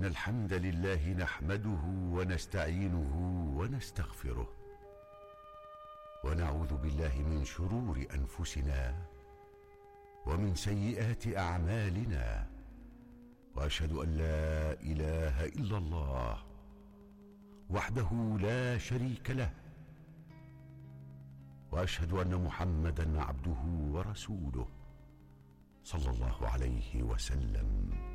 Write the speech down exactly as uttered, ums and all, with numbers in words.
إن الحمد لله نحمده ونستعينه ونستغفره، ونعوذ بالله من شرور أنفسنا ومن سيئات أعمالنا، وأشهد أن لا إله إلا الله وحده لا شريك له، وأشهد أن محمدًا عبده ورسوله صلى الله عليه وسلم.